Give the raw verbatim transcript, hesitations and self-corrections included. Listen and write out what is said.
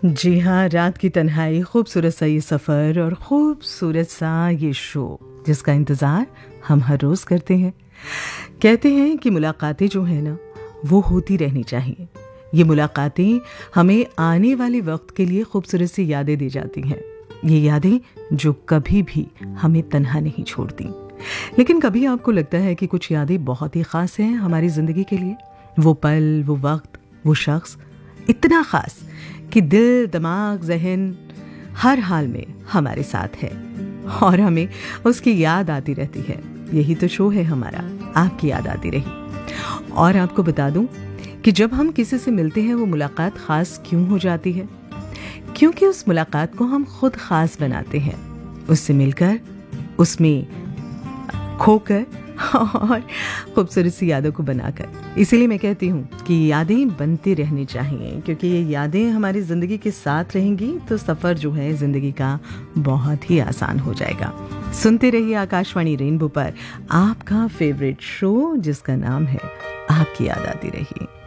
जी हाँ, रात की तन्हाई, खूबसूरत सा ये सफ़र और खूबसूरत सा ये शो जिसका इंतज़ार हम हर रोज़ करते हैं। कहते हैं कि मुलाकातें जो हैं ना, वो होती रहनी चाहिए। ये मुलाकातें हमें आने वाले वक्त के लिए खूबसूरत सी यादें दे जाती हैं। ये यादें जो कभी भी हमें तन्हा नहीं छोड़ती। लेकिन कभी आपको लगता है कि कुछ यादें बहुत ही ख़ास हैं हमारी ज़िंदगी के लिए? वो पल, वो वक्त, वो शख्स इतना ख़ास कि दिल, दिमाग, ज़हन हर हाल में हमारे साथ है और हमें उसकी याद आती रहती है। यही तो शो है हमारा, आपकी याद आती रही। और आपको बता दूं कि जब हम किसी से मिलते हैं वो मुलाकात ख़ास क्यों हो जाती है? क्योंकि उस मुलाकात को हम खुद ख़ास बनाते हैं। उससे मिलकर, उसमें खोकर और खूबसूरत सी यादों को बनाकर। इसीलिए मैं कहती हूँ कि यादें बनती रहनी चाहिए, क्योंकि ये यादें हमारी ज़िंदगी के साथ रहेंगी तो सफ़र जो है ज़िंदगी का बहुत ही आसान हो जाएगा। सुनते रहिए आकाशवाणी रेनबो पर आपका फेवरेट शो जिसका नाम है आपकी याद आती रही।